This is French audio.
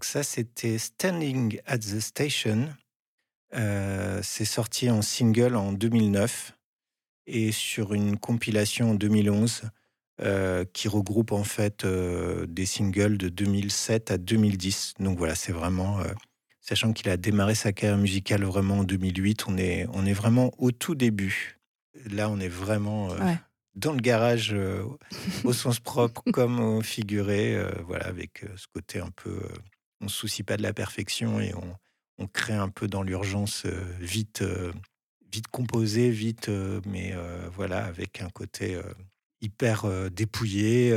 Donc ça, c'était Standing at the Station. C'est sorti en single en 2009 et sur une compilation en 2011, qui regroupe en fait, des singles de 2007 à 2010. Donc voilà, c'est vraiment, sachant qu'il a démarré sa carrière musicale vraiment en 2008, on est vraiment au tout début. Là, on est vraiment, Ouais. dans le garage, au sens propre comme au figuré, voilà, avec, ce côté un peu, on se soucie pas de la perfection et on crée un peu dans l'urgence, vite composé, vite, mais voilà, avec un côté, hyper, dépouillé,